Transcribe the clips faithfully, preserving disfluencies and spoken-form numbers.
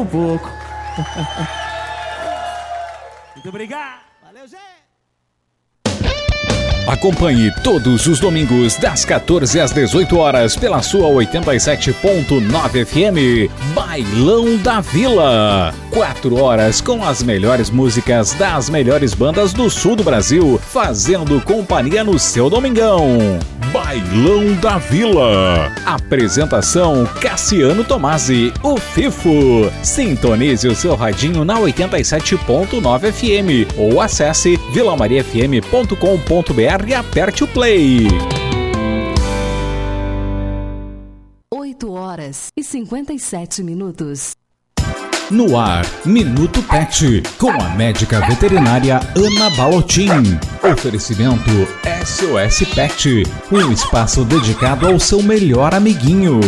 pouco. Muito obrigado. Valeu, Zé. Acompanhe todos os domingos das quatorze às dezoito horas pela sua oitenta e sete ponto nove F M, Bailão da Vila. Quatro horas com as melhores músicas das melhores bandas do sul do Brasil, fazendo companhia no seu domingão. Bailão da Vila. Apresentação Cassiano Tomasi, o Fifo. Sintonize o seu radinho na oitenta e sete ponto nove F M ou acesse vila maria f m ponto com ponto b r e aperte o play. oito horas e cinquenta e sete minutos. No ar, Minuto Pet, com a médica veterinária Ana Balotin. Oferecimento S O S Pet, um espaço dedicado ao seu melhor amiguinho.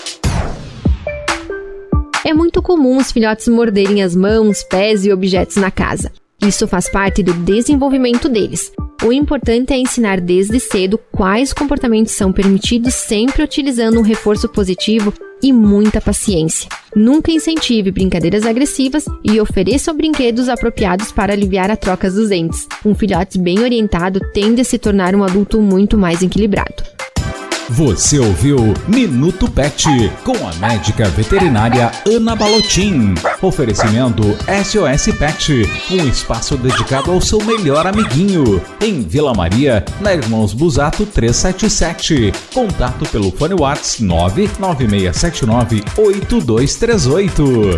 É muito comum os filhotes morderem as mãos, pés e objetos na casa. Isso faz parte do desenvolvimento deles. O importante é ensinar desde cedo quais comportamentos são permitidos, sempre utilizando um reforço positivo e muita paciência. Nunca incentive brincadeiras agressivas e ofereça brinquedos apropriados para aliviar a troca dos dentes. Um filhote bem orientado tende a se tornar um adulto muito mais equilibrado. Você ouviu Minuto Pet, com a médica veterinária Ana Balotin. Oferecimento S O S Pet, um espaço dedicado ao seu melhor amiguinho. Em Vila Maria, na Irmãos Busato trezentos e setenta e sete. Contato pelo fone WhatsApp nove nove seis sete nove oito dois três oito.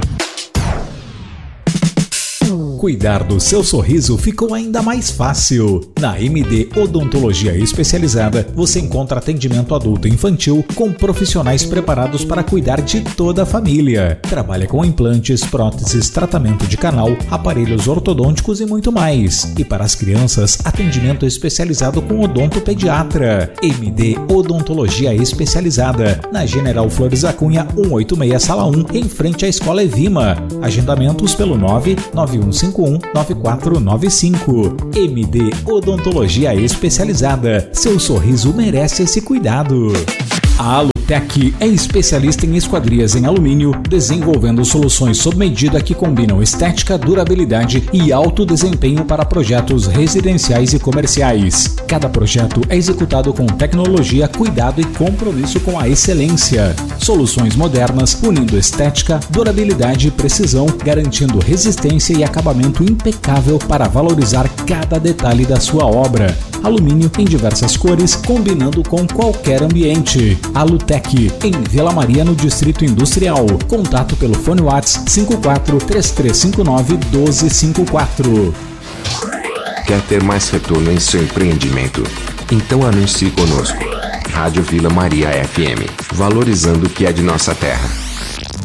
Cuidar do seu sorriso ficou ainda mais fácil. Na M D Odontologia Especializada, você encontra atendimento adulto e infantil com profissionais preparados para cuidar de toda a família. Trabalha com implantes, próteses, tratamento de canal, aparelhos ortodônticos e muito mais. E para as crianças, atendimento especializado com odontopediatra. M D Odontologia Especializada, na General Flores da Cunha cento e oitenta e seis, Sala um, em frente à Escola Evima. Agendamentos pelo nove nove um cinco um nove quatro nove cinco. M D Odontologia Especializada. Seu sorriso merece esse cuidado. A Alutec é especialista em esquadrias em alumínio, desenvolvendo soluções sob medida que combinam estética, durabilidade e alto desempenho para projetos residenciais e comerciais. Cada projeto é executado com tecnologia, cuidado e compromisso com a excelência. Soluções modernas, unindo estética, durabilidade e precisão, garantindo resistência e acabamento impecável para valorizar cada detalhe da sua obra. Alumínio em diversas cores, combinando com qualquer ambiente. Alutec, em Vila Maria, no Distrito Industrial. Contato pelo fone WhatsApp cinco quatro três três cinco nove um dois cinco quatro. Quer ter mais retorno em seu empreendimento? Então anuncie conosco. Rádio Vila Maria F M, valorizando o que é de nossa terra.